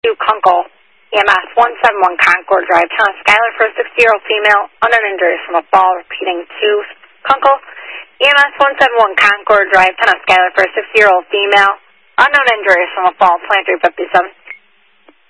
Kunkel, EMS 171 Concord Drive, town of Schuyler for a 60-year-old female, unknown injuries from a fall. Repeating 2 Kunkel, EMS 171 Concord Drive, town of Schuyler for a 60-year-old female, unknown injuries from a fall. 2357.